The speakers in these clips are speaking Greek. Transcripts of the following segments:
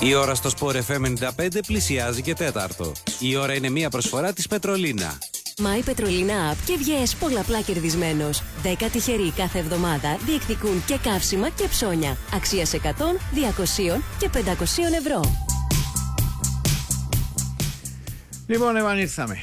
Η ώρα στο Sport FM 95 πλησιάζει και τέταρτο. Η ώρα είναι μια προσφορά της Πετρολίνα. My Petrolina App και βγες πολλαπλά κερδισμένος. 10 τυχεροί κάθε εβδομάδα διεκδικούν και καύσιμα και ψώνια. Αξίας 100, 200 και 500 ευρώ. Λοιπόν, επανήλθαμε.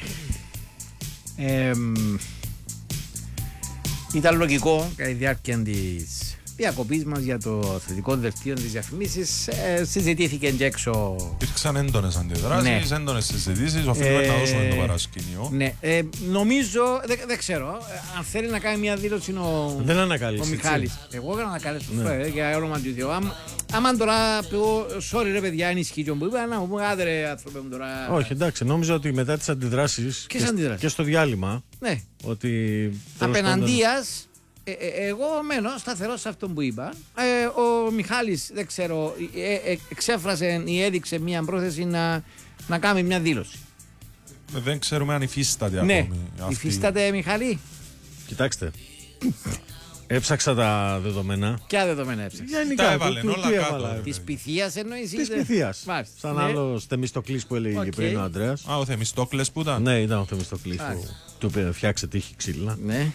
Ήταν λογικό κατά τη διάρκεια της διακοπής μας για το θετικό δελτίο της διαφημίσεις. Συζητήθηκε και έξω. Υπήρξαν έντονες αντιδράσεις, έντονες συζητήσεις. Οφείλουμε να δώσουμε το παρασκήνιο. Ναι, νομίζω, δεν ξέρω, αν θέλει να κάνει μια δήλωση ο Μιχάλης. Εγώ έκανα να καλέσω για όνομα του Θεού. Άμα τώρα πω, sorry ρε παιδιά, είναι ισχύει που είπα, να μου πούμε άντε ρε άνθρωπε μου τώρα. Όχι, εντάξει, νόμιζα ότι μετά τις αντιδράσεις και στο διάλειμμα, ναι, ότι απέναντίας, εγώ μένω σταθερός σε αυτό που είπα. Ο Μιχάλης, δεν ξέρω, εξέφρασε ή έδειξε μια πρόθεση να κάνει μια δήλωση. Δεν ξέρουμε αν υφίσταται ναι. ακόμη. Υφίσταται, Μιχάλη. Κοιτάξτε. Έψαξα τα δεδομένα. Ποια δεδομένα έψαξα? Τα έβαλε όλα κάτω. Της πυθίας εννοείς? Της πυθίας. Σαν άλλος Θεμιστοκλής που έλεγε πριν ο Ανδρέας. Α, ο Θεμιστόκλες που ήταν. Ναι, ήταν ο Θεμιστοκλής που του είπε φτιάξε τύχη ξύλινα. Ναι.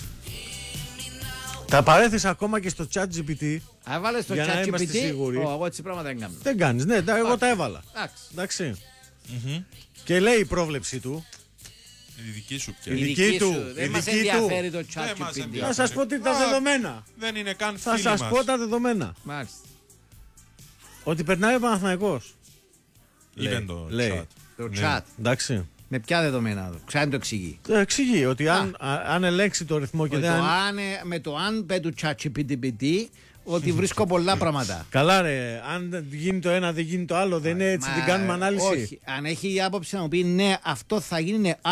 Τα παρέθεσα ακόμα και στο ChatGPT. Έβαλες στο ChatGPT. Εγώ έτσι πράγματα δεν κάνω. Δεν κάνεις, ναι, εγώ τα έβαλα. Εντάξει. Και λέει η πρόβλεψη του. Η δική σου πια. Η δική του. Δεν μας ενδιαφέρει το ChatGPT. Θα σας πω τα δεδομένα. Δεν είναι καν φίλοι μας. Θα σας πω τα δεδομένα. Μάλιστα. Ότι περνάει ο Παναθηναϊκός. Είπε το chat. Εντάξει. Με ποια δεδομένα εδώ, ξανά το εξηγεί. Εξηγεί ότι αν ελέγξει το ρυθμό και δεν. Με το αν πέ του ChatGPT, ότι βρίσκω πολλά πράγματα. Καλά, ρε. Αν γίνει το ένα, δεν γίνει το άλλο, δεν είναι έτσι, την κάνουμε ανάλυση. Όχι. Αν έχει η άποψη να μου πει ναι, αυτό θα γίνει, ναι.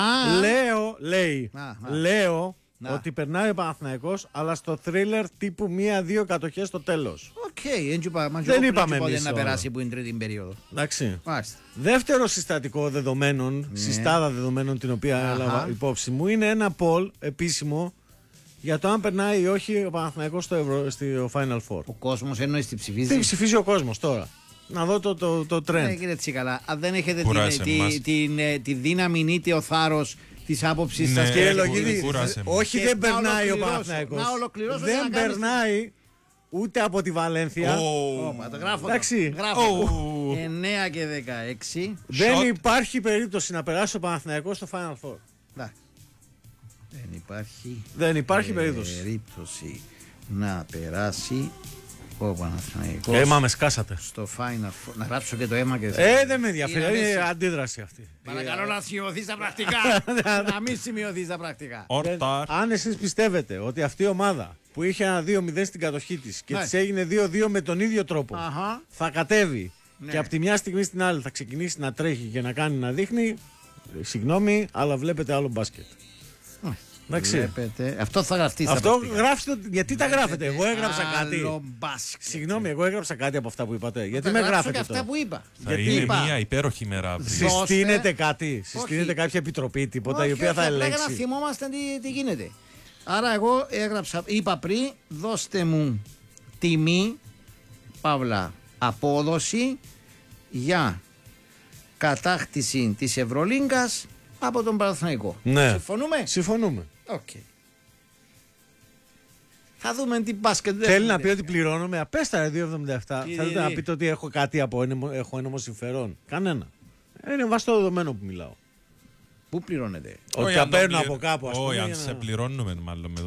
Λέω ότι περνάει ο Παναθηναϊκός, αλλά στο thriller τύπου 1-2 κατοχές στο τέλος. Δεν είπαμε εμείς να περάσει που είναι τρίτη περίοδο. Εντάξει. Δεύτερο συστατικό δεδομένων, συστάδα δεδομένων την οποία έλαβα υπόψη μου, είναι ένα poll επίσημο για το αν περνάει ή όχι ο Παναθηναϊκός στο Final Four. Ο κόσμος εννοείς τι ψηφίζει? Τι ψηφίζει ο κόσμος τώρα? Να δω το trend. Κύριε Τσίκαλα, αν δεν έχετε τη δύναμη ή το θάρρος της άποψης σας, κύριε Λογίδη, όχι δεν περνάει ο Παναθηναϊκός. Δεν περνάει ούτε από τη Βαλένθια. Γράφω 9 και 16. Δεν υπάρχει περίπτωση να περάσει ο Παναθηναϊκός στο Final Four. Δεν υπάρχει περίπτωση να περάσει ο Παναθηναϊκός. Με σκάσατε. Στο Final Four. Να γράψω και το αίμα και δεν με ενδιαφέρει. Είναι αντίδραση αυτή. Παρακαλώ να σημειωθεί στα πρακτικά. Να μην σημειωθεί στα πρακτικά. Αν εσείς πιστεύετε ότι αυτή η ομάδα που είχε ένα 2-0 στην κατοχή της και της έγινε 2-2 με τον ίδιο τρόπο, θα κατέβει και από τη μια στιγμή στην άλλη θα ξεκινήσει να τρέχει και να κάνει να δείχνει, συγγνώμη, αλλά βλέπετε άλλο μπάσκετ. Βλέπετε. Αυτό θα γραφτεί. Αυτό γράφτε. Γιατί τα γράφετε? Εγώ έγραψα κάτι. Συγγνώμη, εγώ έγραψα κάτι από αυτά που είπατε. Γιατί με γράφετε? Και αυτά που είπα. Θα είναι μια υπέροχη μέρα αύριο. Συστήνεται κάτι. Συστήνεται κάποια επιτροπή, τίποτα η οποία θα ελέγξει. Δεν να θυμόμαστε τι γίνεται. Άρα εγώ έγραψα, είπα πριν, δώστε μου τιμή, παύλα, απόδοση για κατάκτηση της Ευρωλίγκας από τον Παναθηναϊκό. Ναι. Συμφωνούμε? Συμφωνούμε. Θα δούμε τι μπάσκετ. Θέλει να πει ότι πληρώνουμε απέσταρα 2,77. Θέλετε να πείτε ότι έχω κάτι έχω ένομο συμφερόν? Κανένα. Είναι βαστό δεδομένο που μιλάω. Πού πληρώνετε? Ότι τα παίρνω από κάπου, ας πούμε. Όχι, αν σε πληρώνουμε μάλλον.